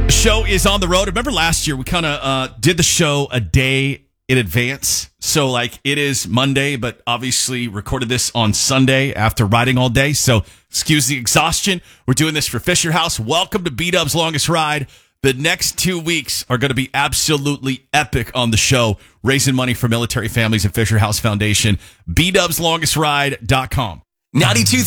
Show is on the road. Remember last year we kind of did the show a day in advance. So like it is Monday, but obviously recorded this on Sunday after riding all day. So excuse the exhaustion. We're doing this for Fisher House. Welcome to B-Dub's Longest Ride. The next 2 weeks are going to be absolutely epic on the show, raising money for military families at Fisher House Foundation. BDubsLongestRide.com. 92.3